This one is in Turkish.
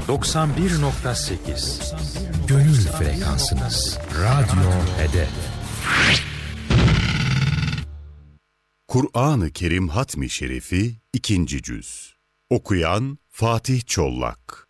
91.8 Gönül frekansınız. Radyo Hedef. Kur'an-ı Kerim Hatmi Şerifi 2. Cüz. Okuyan Fatih Çollak.